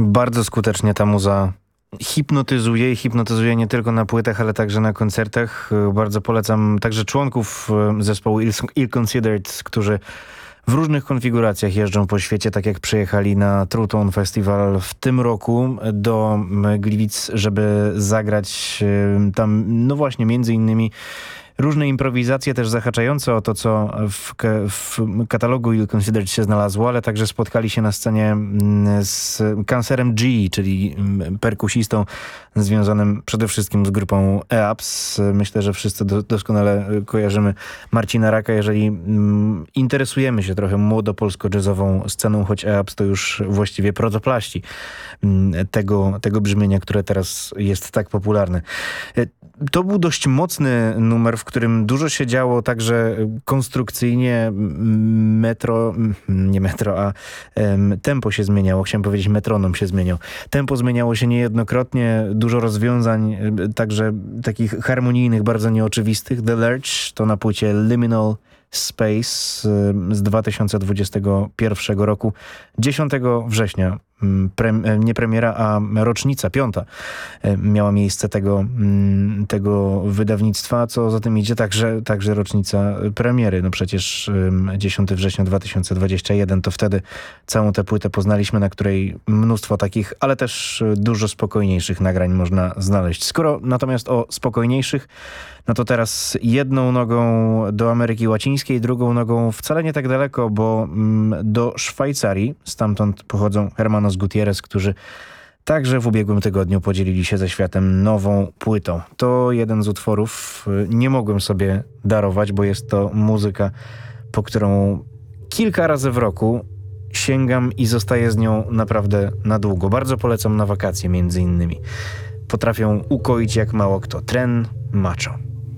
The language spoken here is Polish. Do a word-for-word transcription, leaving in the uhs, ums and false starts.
Bardzo skutecznie ta muza hipnotyzuje i hipnotyzuje nie tylko na płytach, ale także na koncertach. Bardzo polecam także członków zespołu Ill Considered, którzy w różnych konfiguracjach jeżdżą po świecie, tak jak przyjechali na True Tone Festival w tym roku do Gliwic, żeby zagrać tam, no właśnie, między innymi różne improwizacje też zahaczające o to, co w, w katalogu Ill Considered się znalazło, ale także spotkali się na scenie z Cancerem G, czyli perkusistą związanym przede wszystkim z grupą E A P S. Myślę, że wszyscy do, doskonale kojarzymy Marcina Raka. Jeżeli mm, interesujemy się trochę młodopolsko-jazzową sceną, choć E A P S to już właściwie protoplaści mm, tego, tego brzmienia, które teraz jest tak popularne. To był dość mocny numer, w którym dużo się działo także konstrukcyjnie. Metro, nie metro, a um, tempo się zmieniało. Chciałem powiedzieć, metronom się zmieniał. Tempo zmieniało się niejednokrotnie. Dużo rozwiązań, także takich harmonijnych, bardzo nieoczywistych. The Lurch to na płycie Liminal Space z dwa tysiące dwudziestego pierwszego roku. dziesiątego września. Pre, nie premiera, a rocznica, piąta miała miejsce tego, tego wydawnictwa, co za tym idzie także, także rocznica premiery. No przecież dziesiątego września dwa tysiące dwudziestego pierwszego to wtedy całą tę płytę poznaliśmy, na której mnóstwo takich, ale też dużo spokojniejszych nagrań można znaleźć. Skoro natomiast o spokojniejszych, no to teraz jedną nogą do Ameryki Łacińskiej, drugą nogą wcale nie tak daleko, bo do Szwajcarii. Stamtąd pochodzą Hermanos Gutierrez, którzy także w ubiegłym tygodniu podzielili się ze światem nową płytą. To jeden z utworów, nie mogłem sobie darować, bo jest to muzyka, po którą kilka razy w roku sięgam i zostaję z nią naprawdę na długo. Bardzo polecam na wakacje między innymi. Potrafią ukoić jak mało kto. Tren Macho.